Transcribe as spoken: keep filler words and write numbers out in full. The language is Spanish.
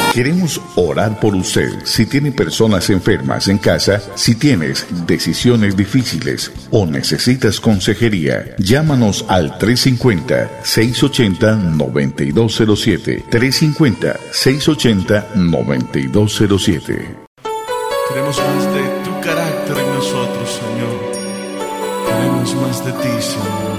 Queremos orar por usted. Si tiene personas enfermas en casa, si tienes decisiones difíciles o necesitas consejería, llámanos al tres cinco cero, seis ocho cero, nueve dos cero siete. tres cinco cero, seis ocho cero, nueve dos cero siete. Queremos más de tu carácter en nosotros, Señor. Queremos más de ti, Señor.